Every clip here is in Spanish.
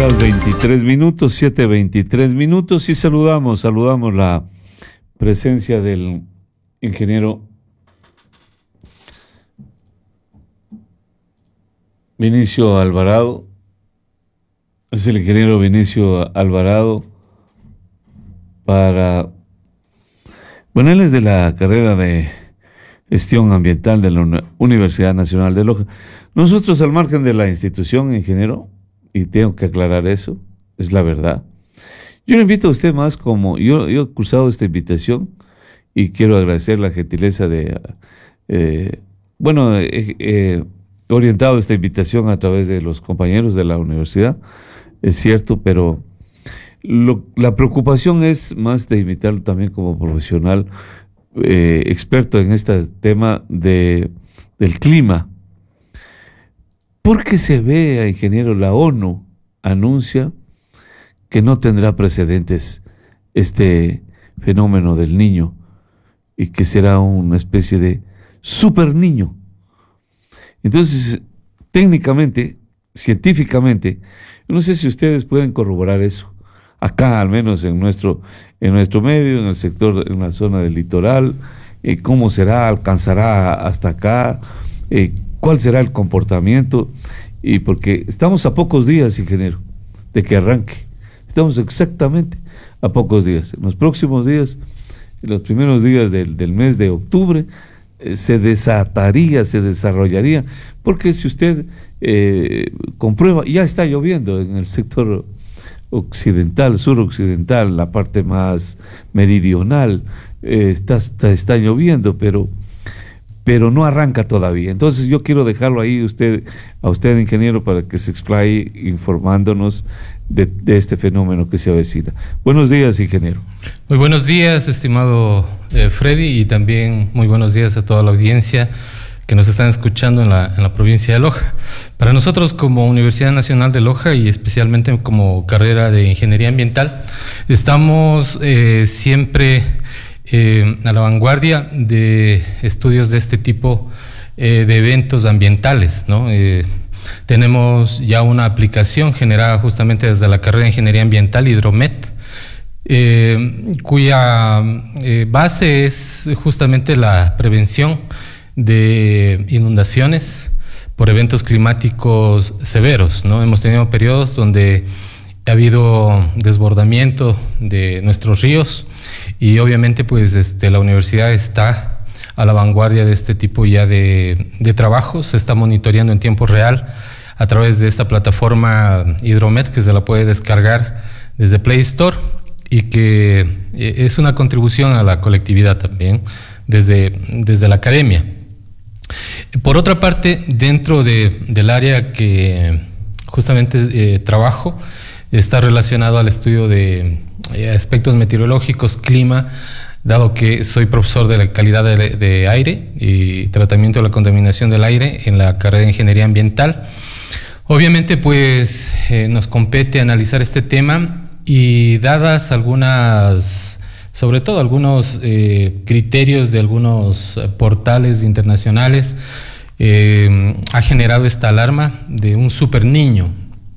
horas 23 minutos, 7:23 minutos, y saludamos la presencia del ingeniero Vinicio Alvarado. Es el ingeniero Vinicio Alvarado él es de la carrera de Gestión Ambiental de la Universidad Nacional de Loja. Nosotros, al margen de la institución, ingeniero, y tengo que aclarar eso, es la verdad. Yo le invito a usted más como yo he cursado esta invitación y quiero agradecer la gentileza de, orientado esta invitación a través de los compañeros de la universidad, es cierto, pero la preocupación es más de invitarlo también como profesional experto en este tema del clima. Porque se ve, ingeniero, la ONU anuncia que no tendrá precedentes este fenómeno del niño y que será una especie de super niño. Entonces, técnicamente, científicamente, no sé si ustedes pueden corroborar eso. Acá, al menos en nuestro medio, en el sector, en la zona del litoral, cómo será, alcanzará hasta acá, cuál será el comportamiento, y porque estamos a pocos días, ingeniero, de que arranque. Estamos exactamente a pocos días. En los próximos días, en los primeros días del mes de octubre, se desarrollaría, porque si usted comprueba, ya está lloviendo en el sector occidental, suroccidental, la parte más meridional, está lloviendo, pero no arranca todavía. Entonces yo quiero dejarlo ahí a usted, ingeniero, para que se explaye informándonos de este fenómeno que se avecina. Buenos días, ingeniero. Muy buenos días, estimado Freddy, y también muy buenos días a toda la audiencia que nos están escuchando en la provincia de Loja. Para nosotros, como Universidad Nacional de Loja y especialmente como carrera de Ingeniería Ambiental, estamos siempre a la vanguardia de estudios de este tipo de eventos ambientales, ¿no? Tenemos ya una aplicación generada justamente desde la carrera de Ingeniería Ambiental, Hidromet, cuya base es justamente la prevención de inundaciones por eventos climáticos severos, ¿no? Hemos tenido periodos donde ha habido desbordamiento de nuestros ríos y obviamente pues la universidad está a la vanguardia de este tipo ya de trabajos. Se está monitoreando en tiempo real a través de esta plataforma Hidromet, que se la puede descargar desde Play Store y que es una contribución a la colectividad también desde la academia. Por otra parte, dentro del área que justamente trabajo, está relacionado al estudio de aspectos meteorológicos, clima, dado que soy profesor de la calidad de aire y tratamiento de la contaminación del aire en la carrera de Ingeniería Ambiental. Obviamente, pues nos compete analizar este tema y dadas sobre todo algunos criterios de algunos portales internacionales, ha generado esta alarma de un super niño.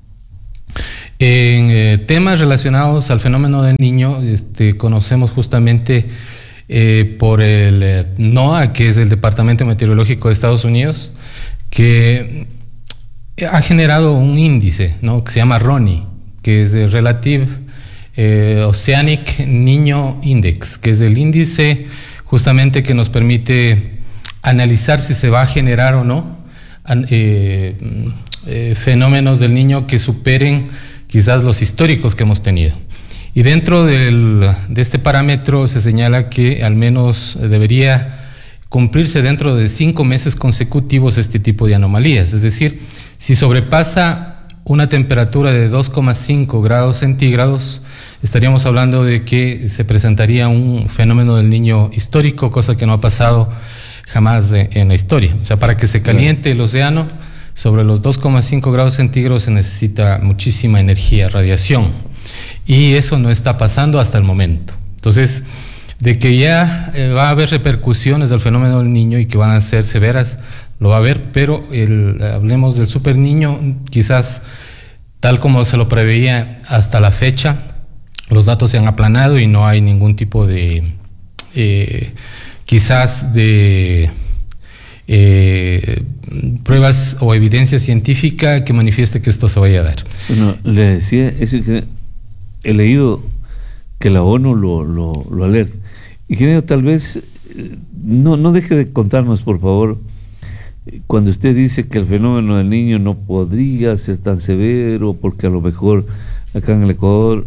En temas relacionados al fenómeno del niño, conocemos justamente por el NOAA, que es el Departamento Meteorológico de Estados Unidos, que ha generado un índice, ¿no?, que se llama RONI, que es el Relative Oceanic Niño Index, que es el índice justamente que nos permite analizar si se va a generar o no fenómenos del niño que superen quizás los históricos que hemos tenido. Y dentro de este parámetro se señala que al menos debería cumplirse dentro de 5 meses consecutivos este tipo de anomalías. Es decir, si sobrepasa una temperatura de 2,5 grados centígrados, estaríamos hablando de que se presentaría un fenómeno del niño histórico, cosa que no ha pasado jamás en la historia. O sea, para que se caliente el océano sobre los 2,5 grados centígrados se necesita muchísima energía, radiación, y eso no está pasando hasta el momento. Entonces, de que ya va a haber repercusiones del fenómeno del niño y que van a ser severas, lo va a haber, pero hablemos del super niño, quizás Tal como se lo preveía hasta la fecha, los datos se han aplanado y no hay ningún tipo de, quizás de pruebas o evidencia científica que manifieste que esto se vaya a dar. Bueno, le decía, eso que he leído que la ONU lo alerta. Ingeniero, tal vez no deje de contarnos, por favor, cuando usted dice que el fenómeno del Niño no podría ser tan severo, porque a lo mejor acá en el Ecuador,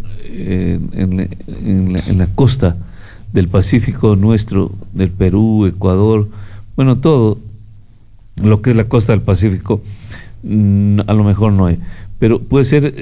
en la costa del Pacífico nuestro, del Perú, Ecuador, bueno, todo lo que es la costa del Pacífico, a lo mejor no hay, pero puede ser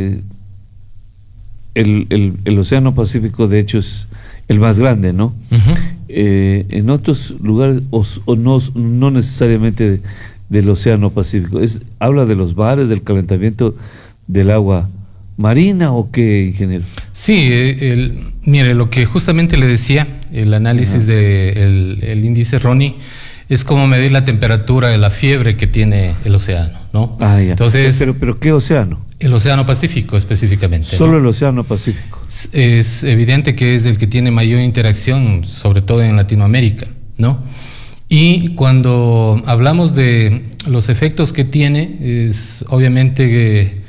el Océano Pacífico, de hecho, es el más grande, ¿no? Uh-huh. En otros lugares, o no necesariamente del Océano Pacífico, habla de los mares, del calentamiento del agua marina, ¿o qué, ingeniero? Sí, mire, lo que justamente le decía, el análisis del índice RONI es como medir la temperatura de la fiebre que tiene el océano, ¿no? Ah, ya. Entonces, pero ¿qué océano? El Océano Pacífico específicamente. Solo, ¿no? El Océano Pacífico. Es evidente que es el que tiene mayor interacción, sobre todo en Latinoamérica, ¿no? Y cuando hablamos de los efectos que tiene, es obviamente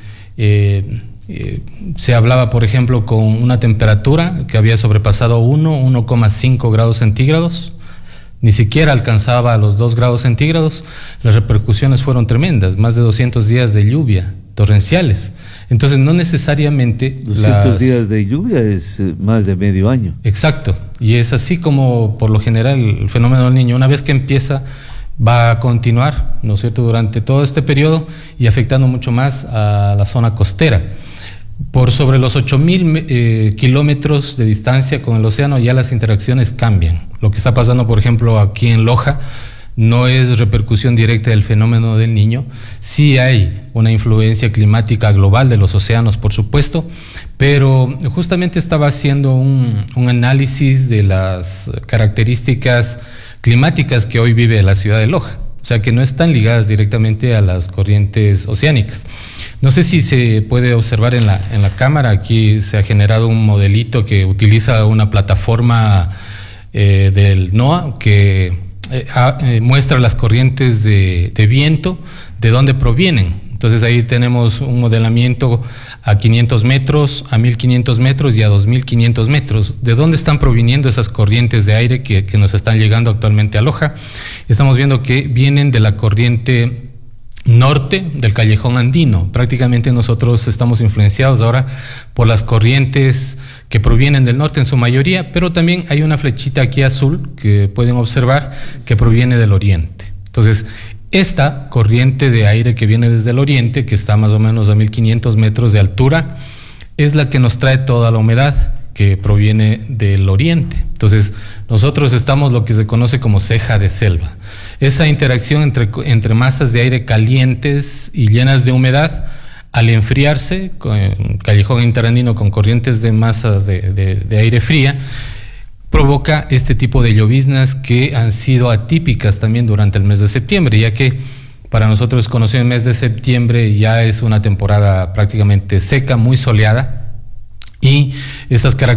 se hablaba, por ejemplo, con una temperatura que había sobrepasado 1,5 grados centígrados, ni siquiera alcanzaba los 2 grados centígrados. Las repercusiones fueron tremendas, más de 200 días de lluvia torrenciales. Entonces, no necesariamente 200 días de lluvia es más de medio año. Exacto, y es así como por lo general el fenómeno del Niño, una vez que empieza, va a continuar, ¿no es cierto?, durante todo este periodo y afectando mucho más a la zona costera. Por sobre los 8.000 kilómetros de distancia con el océano ya las interacciones cambian. Lo que está pasando, por ejemplo, aquí en Loja no es repercusión directa del fenómeno del Niño. Sí hay una influencia climática global de los océanos, por supuesto, pero justamente estaba haciendo un análisis de las características climáticas que hoy vive la ciudad de Loja, o sea, que no están ligadas directamente a las corrientes oceánicas. No sé si se puede observar en la cámara, aquí se ha generado un modelito que utiliza una plataforma del NOAA que muestra las corrientes de viento, de dónde provienen. Entonces ahí tenemos un modelamiento a 500 metros, a 1500 metros y a 2500 metros. ¿De dónde están proviniendo esas corrientes de aire que nos están llegando actualmente a Loja? Estamos viendo que vienen de la corriente norte del callejón andino. Prácticamente nosotros estamos influenciados ahora por las corrientes que provienen del norte en su mayoría, pero también hay una flechita aquí azul que pueden observar que proviene del oriente. Entonces, esta corriente de aire que viene desde el oriente, que está más o menos a 1500 metros de altura, es la que nos trae toda la humedad que proviene del oriente. Entonces, nosotros estamos lo que se conoce como ceja de selva. Esa interacción entre masas de aire calientes y llenas de humedad, al enfriarse, con el callejón interandino con corrientes de masas de aire fría, provoca este tipo de lloviznas que han sido atípicas también durante el mes de septiembre, ya que para nosotros conocido el mes de septiembre ya es una temporada prácticamente seca, muy soleada, y estas características